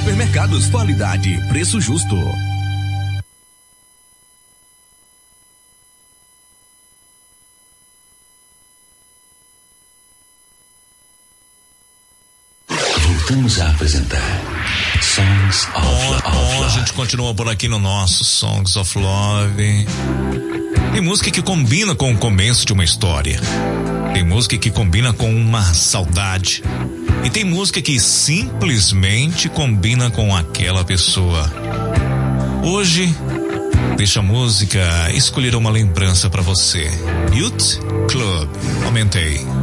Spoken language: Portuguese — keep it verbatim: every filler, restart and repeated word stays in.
Supermercados, qualidade, preço justo. Voltamos a apresentar Songs of Bom, Love. bom, a gente continua por aqui no nosso Songs of Love. Tem música que combina com o começo de uma história. Tem música que combina com uma saudade. E tem música que simplesmente combina com aquela pessoa. Hoje, deixa a música escolher uma lembrança pra você. Youth Club. Aumentei.